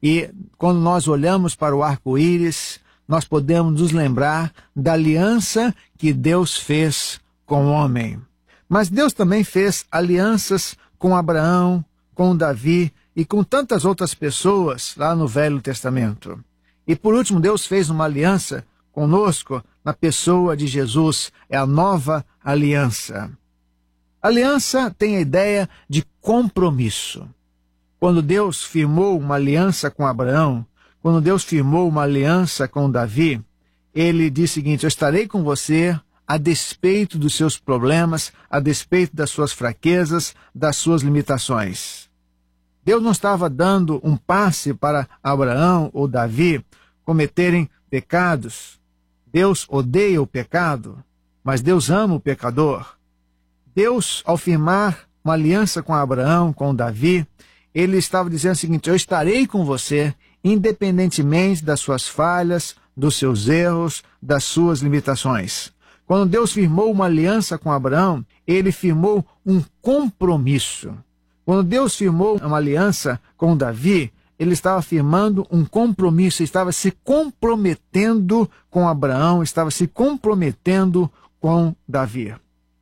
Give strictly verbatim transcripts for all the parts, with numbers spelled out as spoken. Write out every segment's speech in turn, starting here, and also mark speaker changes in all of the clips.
Speaker 1: E quando nós olhamos para o arco-íris, nós podemos nos lembrar da aliança que Deus fez com o homem. Mas Deus também fez alianças com Abraão, com Davi e com tantas outras pessoas lá no Velho Testamento. E por último, Deus fez uma aliança conosco na pessoa de Jesus. É a nova aliança. Aliança tem a ideia de compromisso. Quando Deus firmou uma aliança com Abraão, quando Deus firmou uma aliança com Davi, ele diz o seguinte: eu estarei com você a despeito dos seus problemas, a despeito das suas fraquezas, das suas limitações. Deus não estava dando um passe para Abraão ou Davi cometerem pecados. Deus odeia o pecado, mas Deus ama o pecador. Deus, ao firmar uma aliança com Abraão, com Davi, ele estava dizendo o seguinte: eu estarei com você, independentemente das suas falhas, dos seus erros, das suas limitações. Quando Deus firmou uma aliança com Abraão, ele firmou um compromisso. Quando Deus firmou uma aliança com Davi, ele estava firmando um compromisso, estava se comprometendo com Abraão, estava se comprometendo com Davi.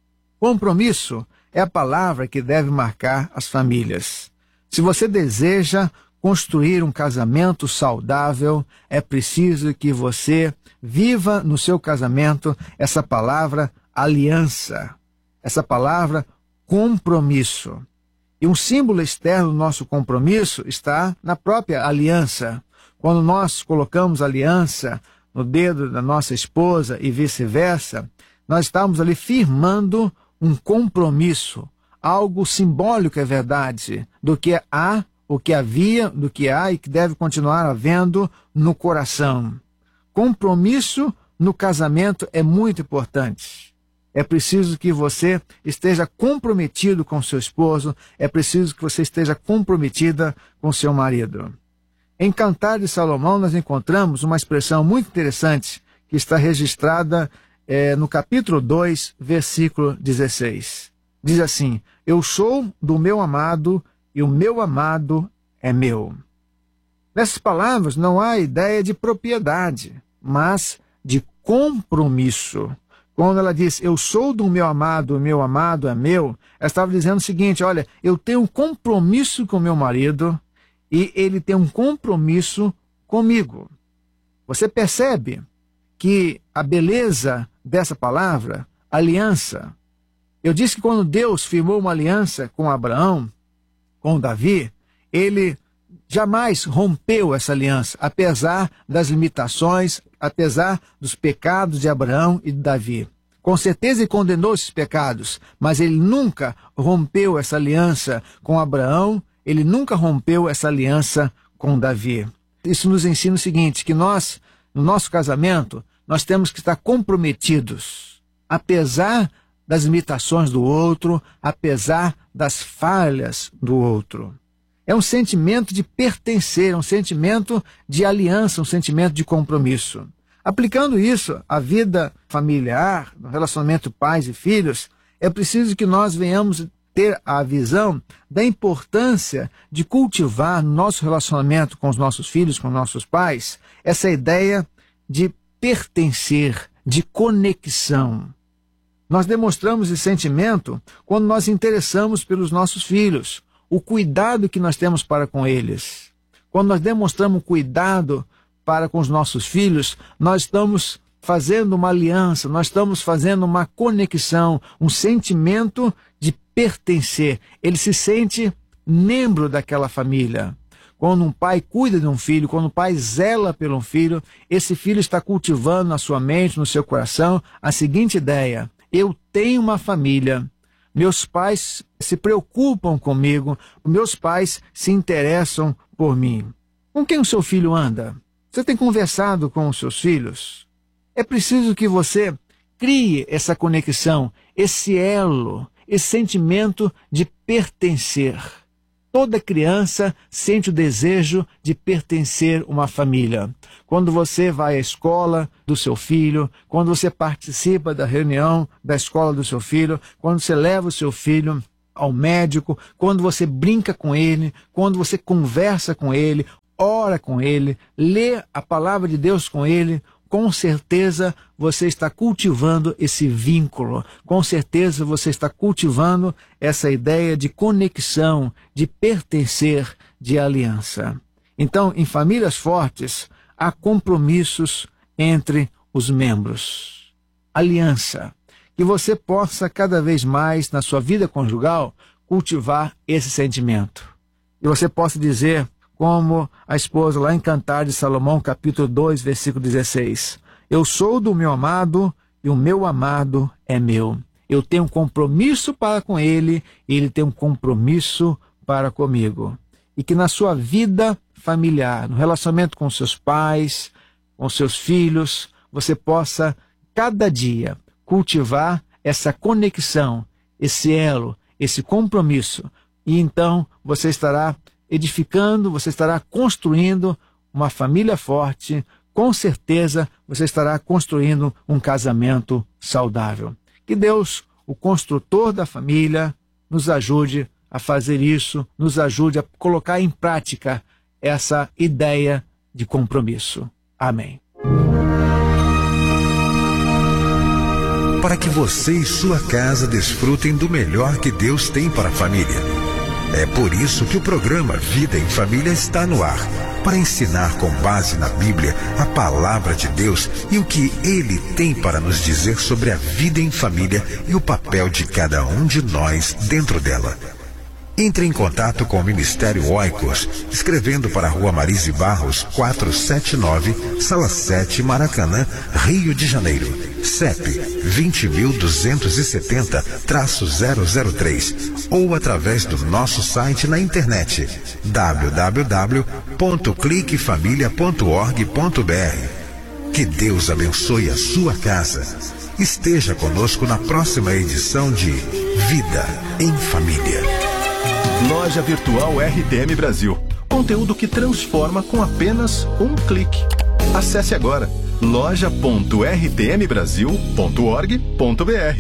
Speaker 1: Compromisso é a palavra que deve marcar as famílias. Se você deseja construir um casamento saudável, é preciso que você viva no seu casamento essa palavra aliança, essa palavra compromisso. E um símbolo externo do nosso compromisso está na própria aliança. Quando nós colocamos aliança no dedo da nossa esposa e vice-versa, nós estamos ali firmando um compromisso, algo simbólico, é verdade, do que há, o que havia, do que há e que deve continuar havendo no coração. Compromisso no casamento é muito importante. É preciso que você esteja comprometido com seu esposo, é preciso que você esteja comprometida com seu marido. Em Cantar de Salomão nós encontramos uma expressão muito interessante que está registrada é, no capítulo dois, versículo dezesseis. Diz assim: eu sou do meu amado e o meu amado é meu. Nessas palavras não há ideia de propriedade, mas de compromisso. Quando ela diz, eu sou do meu amado, o meu amado é meu, ela estava dizendo o seguinte: olha, eu tenho um compromisso com meu marido e ele tem um compromisso comigo. Você percebe que a beleza dessa palavra, aliança. Eu disse que quando Deus firmou uma aliança com Abraão, com Davi, ele jamais rompeu essa aliança, apesar das limitações, apesar dos pecados de Abraão e de Davi. Com certeza ele condenou esses pecados, mas ele nunca rompeu essa aliança com Abraão, ele nunca rompeu essa aliança com Davi. Isso nos ensina o seguinte, que nós, no nosso casamento, nós temos que estar comprometidos, apesar das limitações do outro, apesar das falhas do outro. É um sentimento de pertencer, um sentimento de aliança, um sentimento de compromisso. Aplicando isso à vida familiar, no relacionamento pais e filhos, é preciso que nós venhamos ter a visão da importância de cultivar no nosso relacionamento com os nossos filhos, com os nossos pais, essa ideia de pertencer, de conexão. Nós demonstramos esse sentimento quando nós interessamos pelos nossos filhos, o cuidado que nós temos para com eles. Quando nós demonstramos cuidado para com os nossos filhos, nós estamos fazendo uma aliança, nós estamos fazendo uma conexão, um sentimento de pertencer. Ele se sente membro daquela família. Quando um pai cuida de um filho, quando um pai zela por um filho, esse filho está cultivando na sua mente, no seu coração, a seguinte ideia: eu tenho uma família, meus pais se preocupam comigo, meus pais se interessam por mim. Com quem o seu filho anda? Você tem conversado com os seus filhos? É preciso que você crie essa conexão, esse elo, esse sentimento de pertencer. Toda criança sente o desejo de pertencer a uma família. Quando você vai à escola do seu filho, quando você participa da reunião da escola do seu filho, quando você leva o seu filho ao médico, quando você brinca com ele, quando você conversa com ele, ora com ele, lê a palavra de Deus com ele, com certeza você está cultivando esse vínculo, com certeza você está cultivando essa ideia de conexão, de pertencer, de aliança. Então, em famílias fortes, há compromissos entre os membros. Aliança. Que você possa cada vez mais, na sua vida conjugal, cultivar esse sentimento. E você possa dizer, como a esposa lá em Cantar de Salomão, capítulo dois, versículo dezesseis. Eu sou do meu amado e o meu amado é meu. Eu tenho um compromisso para com ele e ele tem um compromisso para comigo. E que na sua vida familiar, no relacionamento com seus pais, com seus filhos, você possa, cada dia, cultivar essa conexão, esse elo, esse compromisso. E então você estará edificando, você estará construindo uma família forte, com certeza você estará construindo um casamento saudável. Que Deus, o construtor da família, nos ajude a fazer isso, nos ajude a colocar em prática essa ideia de compromisso. Amém.
Speaker 2: Para que você e sua casa desfrutem do melhor que Deus tem para a família. É por isso que o programa Vida em Família está no ar, para ensinar com base na Bíblia a palavra de Deus e o que Ele tem para nos dizer sobre a vida em família e o papel de cada um de nós dentro dela. Entre em contato com o Ministério Oikos, escrevendo para a Rua Marise Barros, quatrocentos e setenta e nove, Sala sete, Maracanã, Rio de Janeiro. C E P vinte mil duzentos e setenta, zero zero três ou através do nosso site na internet w w w ponto clique família ponto org ponto b r. Que Deus abençoe a sua casa. Esteja conosco na próxima edição de Vida em Família.
Speaker 3: Loja Virtual R T M Brasil. Conteúdo que transforma com apenas um clique. Acesse agora loja ponto r t m brasil ponto org ponto b r.